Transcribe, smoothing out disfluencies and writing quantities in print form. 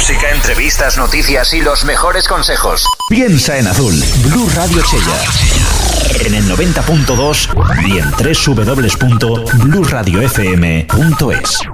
música, entrevistas, noticias y los mejores consejos. Piensa en azul. Blue Radio Chella. En el 90.2 y en www.blueradiofm.es.